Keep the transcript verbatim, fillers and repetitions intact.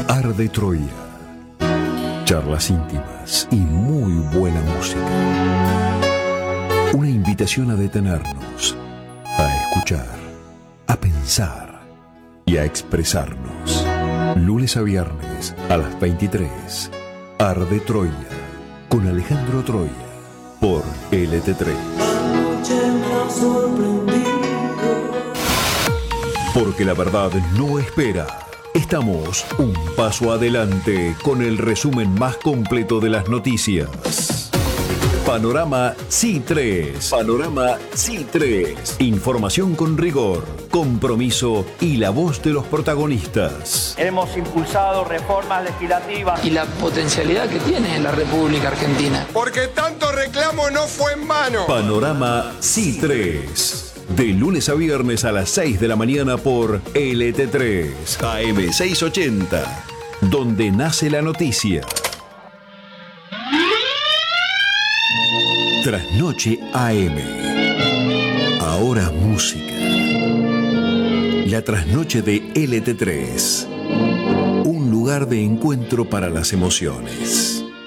Arde Troya. Charlas íntimas y muy buena música. Una invitación a detenernos, a escuchar, a pensar y a expresarnos. Lunes a viernes a las veintitrés. Arde Troya con Alejandro Troya por L T tres. Porque la verdad no espera. Estamos un paso adelante con el resumen más completo de las noticias. Panorama C I tres. Panorama C I tres. Información con rigor, compromiso y la voz de los protagonistas. Hemos impulsado reformas legislativas. Y la potencialidad que tiene la República Argentina. Porque tanto reclamo no fue en vano. Panorama C I tres. De lunes a viernes a las seis de la mañana por L T tres, A M seiscientos ochenta, donde nace la noticia. Trasnoche A M. Ahora música. La trasnoche de L T tres. Un lugar de encuentro para las emociones.